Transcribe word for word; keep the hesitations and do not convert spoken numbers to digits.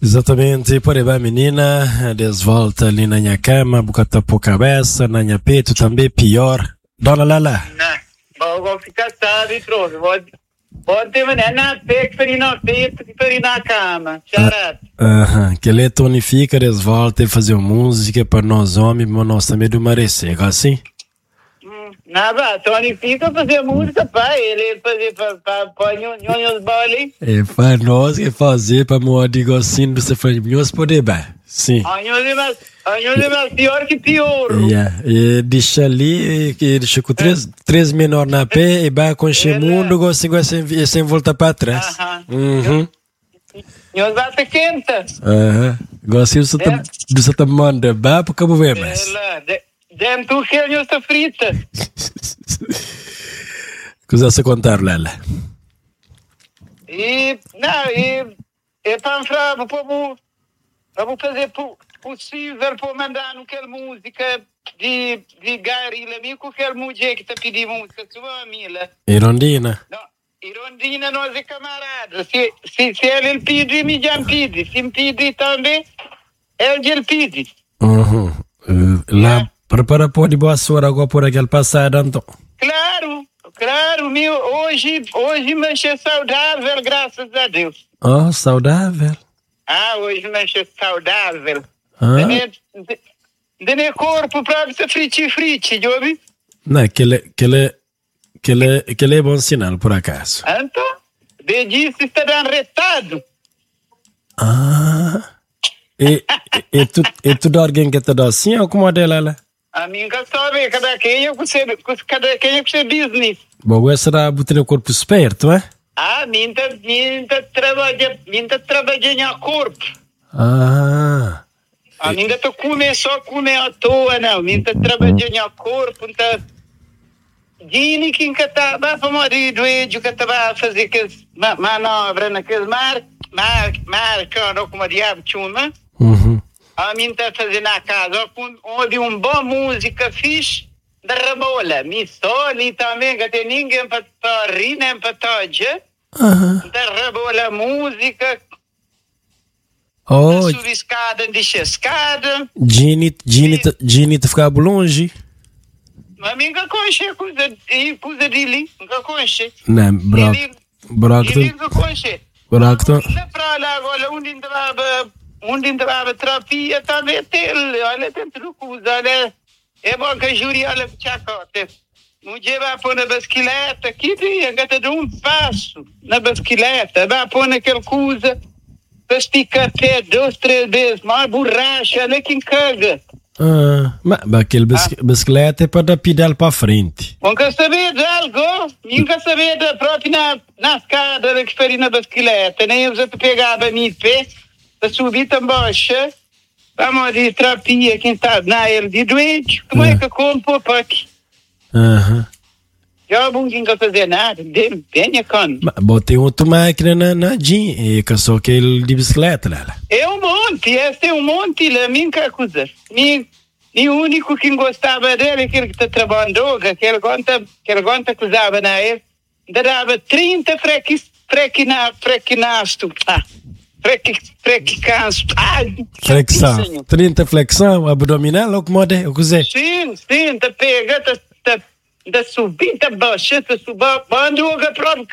Exatamente, por aí, menina, desvolta ali na minha cama, bocata por cabeça, na minha peito também, pior. Dona Lala. Não, vou ficar sabe, trouxe, vou, vou ter uma na peito, para ir na peito, para ir na cama, charado. Aham, que ele tonifica, desvolta e fazer música para nós homens, mas nós também do marecer, assim? Nada, tonifica fazer música para ele, fazer para para nhonhos boli. É para nós que fazer para moar de gostinho do Cefranhos poder bem, sim. Nhonhos é mais pior que pior. Yeah. E deixa ali, que deixa com três, três menor na pé e vai com o mundo, gostinho sem, sem voltar para trás. Uhum. Nhonhos vai ter quente. Aham. Gostinho do seu tamanho de bar, porque eu vou ver mais. Dem tu que eu estou frita. Cosa se contar, Lala? E, não, e, e para vamos, vamos fazer possível para mandar aquela música de, de Gary Lamy, com aquela mulher que está pedindo música sua, Mila. Irondina. Não, Irondina nós é camarada. Se, se, se ele pede, me já pede. Se me pede também, ele já pede. Uhum. Uh, lá. É. Prepara pôr de boa sua agora por aquele passado, então. Claro, claro, meu, hoje, hoje me achei saudável, graças a Deus. Oh, saudável? Ah, hoje me achei saudável. Ah. De meu corpo para você frite frite, ouve? Não, aquele, aquele, aquele, aquele é bom sinal, por acaso. Então, de disso está dando retado. Ah, e, e, e, tu, e tu dá alguém que te dá assim, ou como é dela, lá? A minha sabe, cada quem eu sei, cada quem eu sei business. Bom, essa era botar o corpo esperto, é? Ah, minha minha trabalha, minha trabalha no corpo. Ah. A minha tá comer só comer à toa, não. Minha trabalha no corpo, então. Dini que tá, vai para marido, ele que tá a fazer que manobra naquele mar, mar, mar, cara, como diabo chuma. Uhum. A mim está fazendo na casa, onde uma boa música fixe da Ramola. Me só ali também, que tem ninguém para rir, nem para tojar. Da Ramola música. Oh. Da subir escada, deixa escada. Gini, Gini, Gini, te ficava longe. Mas mim nunca conheci coisa de dele, nunca conheci. Não, Brock. Brock. Ele nunca conheci. Brock. Não para lá agora, onde entrava... Onde entrava terapia, também tem, olha, tem tudo coisa, olha, é bom que a júri, olha, tchacote. Um dia vai pôr na bicicleta, que dia, gata de um passo na bicicleta, vai pôr naquela coisa, para esticar até duas, três vezes, mais borracha, olha quem caga. Ah, mas aquele ah. bicicleta é para dar pedal para frente. Nunca sabia de algo, nunca sabia da própria na, na escada, que faria na bicicleta, nem eu pegava a minha pé. Para subir também, vamos de terapia, quem sabe, na ele de doente, como é que compra para aqui? Aham. Já não tinha fazer nada, venha com. Botei outra máquina na, na Jean, e que só aquele de bicicleta, lá. É um monte, esse é um monte, lá, minha coisa. O único que gostava dele é aquele que está trabalhando, aquele conta, aquele conta que usava na ele, dava trinta frequinasto, ah. Flexão. Flexão. trinta flexão abdominal ou como é? O que é? Sim, sim, tá pega, tá, tá, tá subir, tá baixar, tá subir, quando o próprio